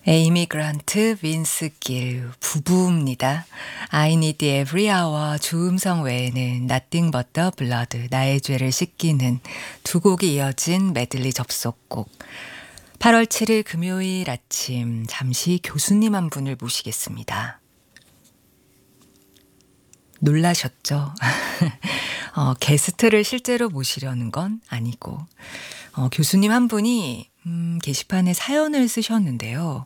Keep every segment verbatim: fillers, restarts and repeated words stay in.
에이미 그란트, 빈스 길 부부입니다. I need every hour 주음성 외에는 Nothing but the blood 나의 죄를 씻기는 두 곡이 이어진 메들리 접속곡. 팔월 칠일 금요일 아침 잠시 교수님 한 분을 모시겠습니다. 놀라셨죠? 어, 게스트를 실제로 모시려는 건 아니고 어, 교수님 한 분이 음, 게시판에 사연을 쓰셨는데요.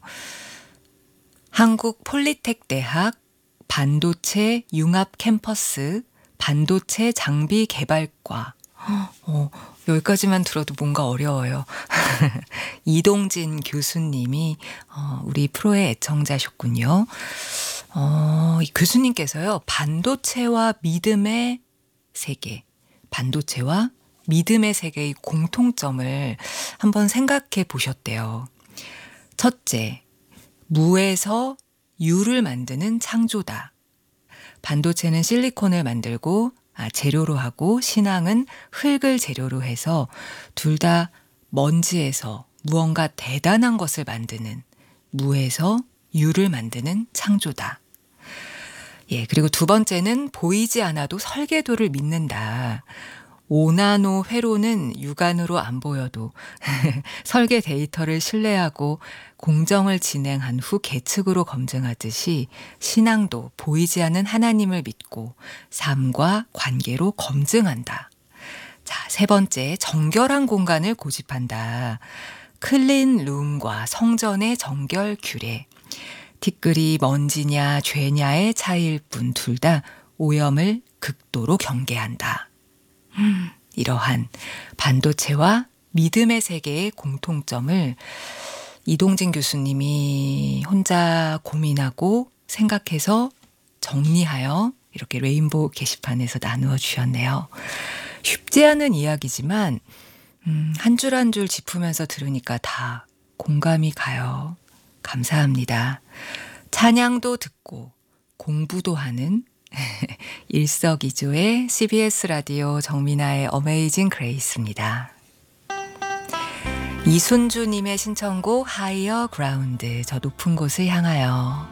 한국 폴리텍 대학 반도체 융합 캠퍼스 반도체 장비 개발과 어, 여기까지만 들어도 뭔가 어려워요. 이동진 교수님이 어, 우리 프로의 애청자셨군요. 어, 이 교수님께서요. 반도체와 믿음의 세계, 반도체와 믿음의 세계의 공통점을 한번 생각해 보셨대요. 첫째, 무에서 유를 만드는 창조다. 반도체는 실리콘을 만들고 아, 재료로 하고 신앙은 흙을 재료로 해서 둘 다 먼지에서 무언가 대단한 것을 만드는 무에서 유를 만드는 창조다. 예, 그리고 두 번째는 보이지 않아도 설계도를 믿는다. 오 나노 회로는 육안으로 안 보여도 설계 데이터를 신뢰하고 공정을 진행한 후 계측으로 검증하듯이 신앙도 보이지 않는 하나님을 믿고 삶과 관계로 검증한다. 자, 세 번째, 정결한 공간을 고집한다. 클린 룸과 성전의 정결 규례. 티끌이 먼지냐 죄냐의 차이일 뿐 둘 다 오염을 극도로 경계한다. 음, 이러한 반도체와 믿음의 세계의 공통점을 이동진 교수님이 혼자 고민하고 생각해서 정리하여 이렇게 레인보우 게시판에서 나누어 주셨네요. 쉽지 않은 이야기지만 음, 한 줄 한 줄 짚으면서 들으니까 다 공감이 가요. 감사합니다. 찬양도 듣고 공부도 하는 일석이조의 씨비에스 라디오 정민아의 어메이징 그레이스입니다. 이순주님의 신청곡 하이어 그라운드 저 높은 곳을 향하여.